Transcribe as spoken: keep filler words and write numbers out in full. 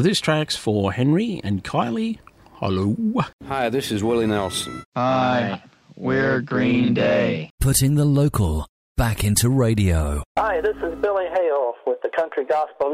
This track's for Henry and Kylie. Hello. Hi, this is Willie Nelson. Hi, we're Green Day. Putting the local back into radio. Hi, this is Billy Hale with the Country Gospel